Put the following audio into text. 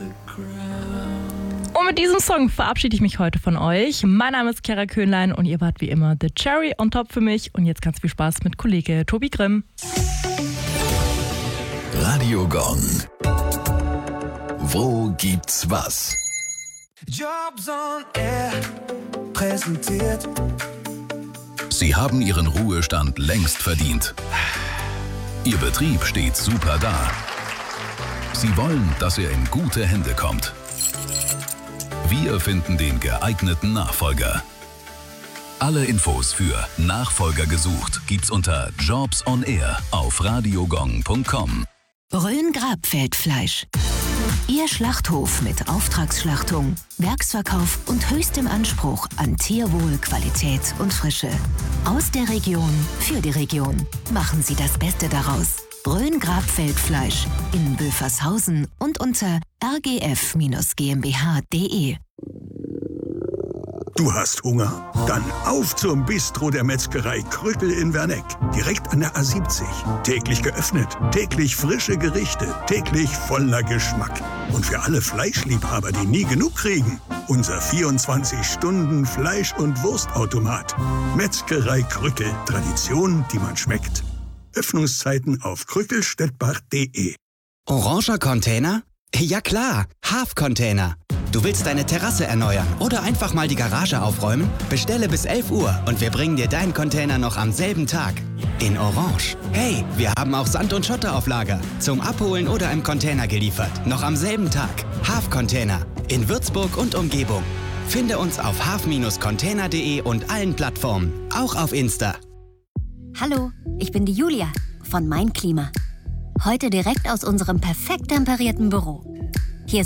Und mit diesem Song verabschiede ich mich heute von euch. Mein Name ist Chiara Köhnlein und ihr wart wie immer the cherry on top für mich. Und jetzt ganz viel Spaß mit Kollege Tobi Grimm. Radio Gong. Wo gibt's was? Jobs on Air präsentiert. Sie haben Ihren Ruhestand längst verdient. Ihr Betrieb steht super da. Sie wollen, dass er in gute Hände kommt. Wir finden den geeigneten Nachfolger. Alle Infos für Nachfolger gesucht gibt's unter Jobs on Air auf radiogong.com. Rhön-Grabfeld-Fleisch. Ihr Schlachthof mit Auftragsschlachtung, Werksverkauf und höchstem Anspruch an Tierwohl, Qualität und Frische. Aus der Region für die Region. Machen Sie das Beste daraus. Rhön-Grabfeld-Fleisch in Böfershausen und unter rgf-gmbh.de. Du hast Hunger? Dann auf zum Bistro der Metzgerei Krückel in Werneck. Direkt an der A70. Täglich geöffnet, täglich frische Gerichte, täglich voller Geschmack. Und für alle Fleischliebhaber, die nie genug kriegen, unser 24-Stunden-Fleisch- und Wurstautomat. Metzgerei Krückel. Tradition, die man schmeckt. Öffnungszeiten auf krückelstettbach.de. Oranger Container? Ja klar, Half-Container. Du willst deine Terrasse erneuern oder einfach mal die Garage aufräumen? Bestelle bis 11 Uhr und wir bringen dir deinen Container noch am selben Tag. In Orange. Hey, wir haben auch Sand und Schotter auf Lager. Zum Abholen oder im Container geliefert. Noch am selben Tag. Half-Container. In Würzburg und Umgebung. Finde uns auf half-container.de und allen Plattformen. Auch auf Insta. Hallo, ich bin die Julia von Mein Klima. Heute direkt aus unserem perfekt temperierten Büro.